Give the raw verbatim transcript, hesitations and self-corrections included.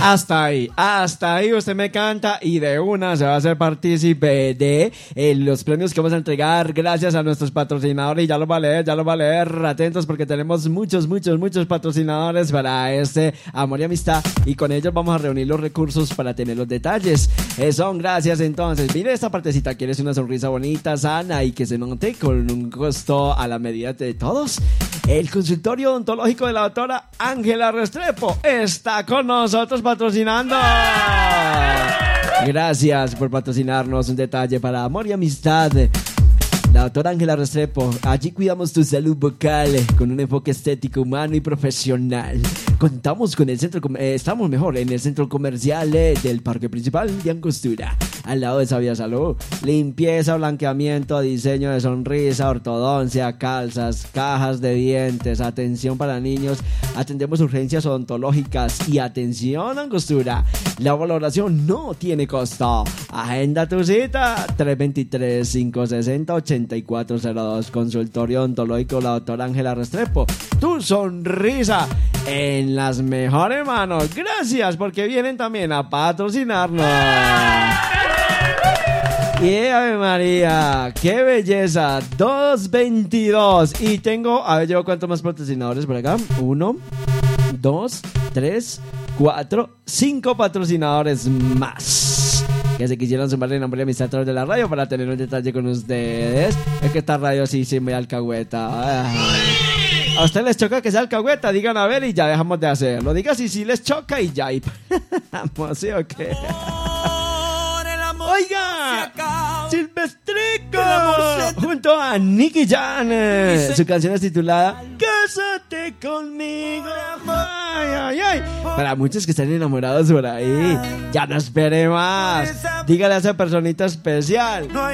Hasta ahí, hasta ahí usted me canta y de una se va a hacer partícipe de eh, los premios que vamos a entregar gracias a nuestros patrocinadores. Y ya lo va a leer, ya lo va a leer. Atentos porque tenemos muchos, muchos, muchos patrocinadores para este Amor y Amistad. Y con ellos vamos a reunir los recursos para tener los detalles. Eh, son gracias entonces. Mire esta partecita, ¿quieres una sonrisa bonita, sana y que se note con un costo a la medida de todos? El consultorio odontológico de la doctora Ángela Restrepo está con nosotros patrocinando. Gracias por patrocinarnos. Un detalle para Amor y Amistad. La doctora Ángela Restrepo, allí cuidamos tu salud vocal con un enfoque estético, humano y profesional. Contamos con el centro, eh, estamos mejor en el centro comercial eh, del Parque Principal de Angostura, al lado de Sabia Salud. Limpieza, blanqueamiento, diseño de sonrisa, ortodoncia, calzas, cajas de dientes, atención para niños. Atendemos urgencias odontológicas y atención Angostura. La valoración no tiene costo. Agenda tu cita tres dos tres, cinco seis cero, ocho cuatro cero dos. Consultorio odontológico la doctora Ángela Restrepo. Tu sonrisa en las mejores manos. Gracias porque vienen también a patrocinarnos. Y Ave María, qué belleza. dos veintidós. Y tengo, a ver, llevo cuántos más patrocinadores por acá. Uno, dos, tres, cuatro, cinco patrocinadores más que se quisieron sumar en Amor y Amistad a través de la radio para tener un detalle con ustedes. Es que esta radio sí se me alcahueta. Ay. ¿A ustedes les choca que sea alcahueta? Digan a ver y ya dejamos de hacerlo. Digan si sí les choca y ya. Y... ¿sí o qué? Oiga, Silvestrico junto a Nicky Jam. Su canción es titulada Cásate conmigo. Ay, ay, ay. Para muchos que están enamorados por ahí, ya no espere más. Dígale a esa personita especial